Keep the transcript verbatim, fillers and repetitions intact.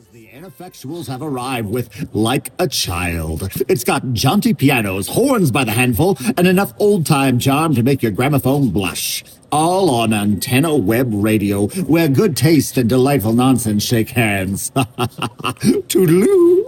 The Ineffectuals have arrived with Like a Child. It's got jaunty pianos, horns by the handful, and enough old-time charm to make your gramophone blush. All on Antenna Web Radio, where good taste and delightful nonsense shake hands. Toodaloo!